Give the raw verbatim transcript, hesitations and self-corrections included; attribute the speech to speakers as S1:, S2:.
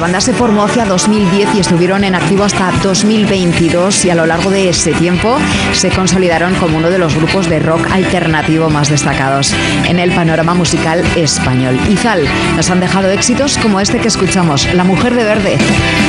S1: banda se formó hacia dos mil diez y estuvieron en activo hasta dos mil veintidós, y a lo largo de ese tiempo se consolidaron como uno de los grupos de rock alternativo más destacados en el panorama musical español. Izal nos han dejado éxitos como este que escuchamos, La Mujer de Verde.